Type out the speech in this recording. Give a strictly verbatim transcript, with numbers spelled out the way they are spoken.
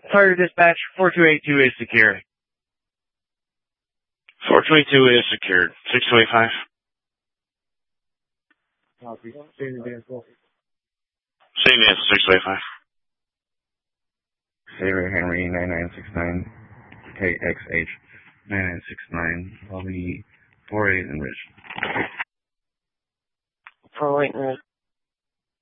Fire dispatch, four two eight two is secure. four two eight two is secured. six two eight five. Copy. Same advance. Same answer, six two eight five. Saber Henry nine nine six nine K X H nine nine six nine. I'll be four eight enriched. four eight enriched.